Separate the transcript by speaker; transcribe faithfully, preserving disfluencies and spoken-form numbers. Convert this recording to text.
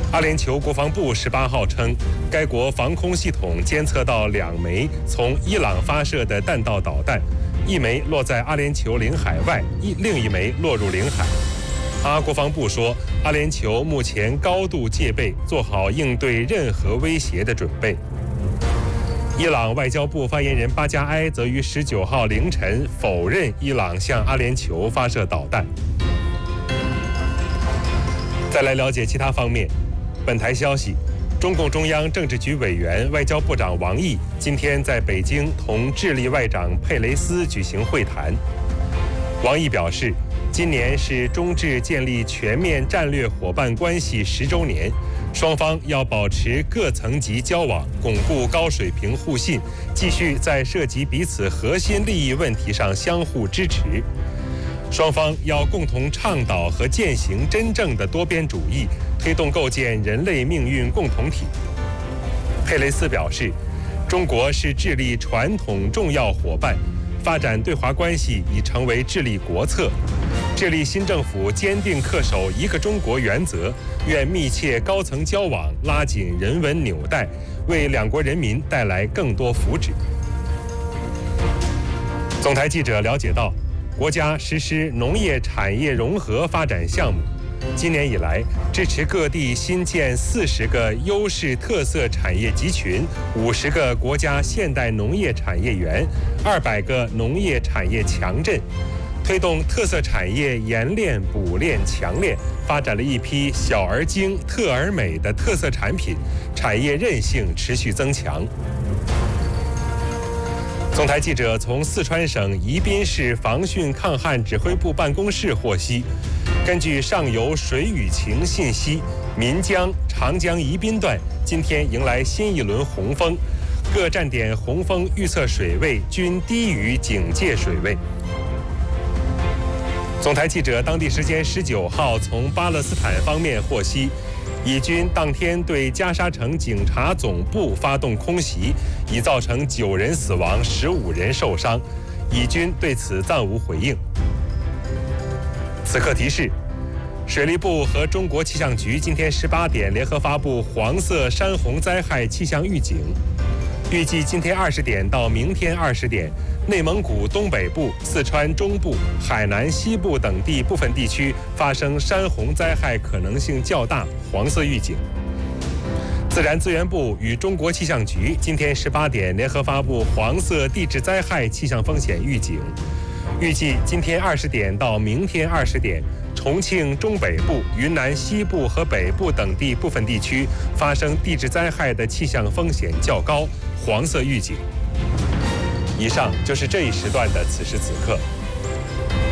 Speaker 1: 阿联酋国防部十八号称，该国防空系统监测到两枚从伊朗发射的弹道导弹，一枚落在阿联酋领海外，一另一枚落入领海。阿国防部说，阿联酋目前高度戒备，做好应对任何威胁的准备。伊朗外交部发言人巴加埃则于十九号凌晨否认伊朗向阿联酋发射导弹。再来了解其他方面。本台消息，中共中央政治局委员、外交部长王毅今天在北京同智利外长佩雷斯举行会谈。王毅表示，今年是中智建立全面战略伙伴关系十周年，双方要保持各层级交往，巩固高水平互信，继续在涉及彼此核心利益问题上相互支持。双方要共同倡导和践行真正的多边主义，推动构建人类命运共同体。佩雷斯表示，中国是智利传统重要伙伴，发展对华关系已成为智利国策。智利新政府坚定恪守一个中国原则，愿密切高层交往，拉紧人文纽带，为两国人民带来更多福祉。总台记者了解到，国家实施农业产业融合发展项目，今年以来支持各地新建四十个优势特色产业集群、五十个国家现代农业产业园、二百个农业产业强镇，推动特色产业研炼、补炼、强炼，发展了一批小而精、特而美的特色产品，产业韧性持续增强。总台记者从四川省宜宾市防汛抗旱指挥部办公室获悉，根据上游水雨情信息，岷江、长江宜宾段今天迎来新一轮洪峰，各站点洪峰预测水位均低于警戒水位。总台记者当地时间十九号从巴勒斯坦方面获悉，以军当天对加沙城警察总部发动空袭，已造成九人死亡、十五人受伤。以军对此暂无回应。此刻提示，水利部和中国气象局今天十八点联合发布黄色山洪灾害气象预警。预计今天二十点到明天二十点，内蒙古东北部、四川中部、海南西部等地部分地区发生山洪灾害可能性较大，黄色预警。自然资源部与中国气象局今天十八点联合发布黄色地质灾害气象风险预警。预计今天二十点到明天二十点，重庆中北部、云南西部和北部等地部分地区发生地质灾害的气象风险较高，黄色预警。以上就是这一时段的此时此刻。